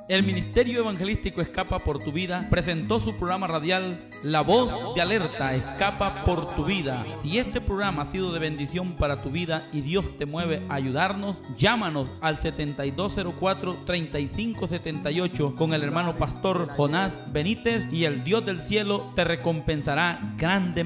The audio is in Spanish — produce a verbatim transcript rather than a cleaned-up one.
El Ministerio Evangelístico Escapa por tu Vida presentó su programa radial La Voz de Alerta, Escapa por tu Vida. Si este programa ha sido de bendición para tu vida y Dios te mueve a ayudarnos, llámanos al setenta y dos cero cuatro, treinta y cinco setenta y ocho con el hermano pastor Jonás Benítez y el Dios del cielo te recompensará grandemente.